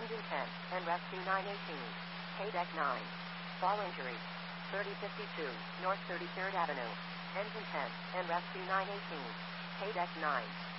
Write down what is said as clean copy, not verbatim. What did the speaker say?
Engine 10, and rescue 918. K-Deck 9. Fall injury. 3052, North 33rd Avenue. Engine 10, and rescue 918. K-Deck 9.